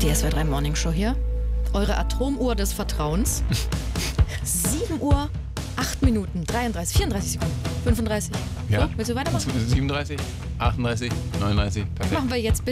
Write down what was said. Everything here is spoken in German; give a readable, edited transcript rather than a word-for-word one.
Die SWR3 Morning Show hier. Eure Atomuhr des Vertrauens. 7 Uhr, 8 Minuten, 33, 34 Sekunden, 35. Ja. So, willst du weitermachen? 37, 38, 39, perfekt. Machen wir jetzt bis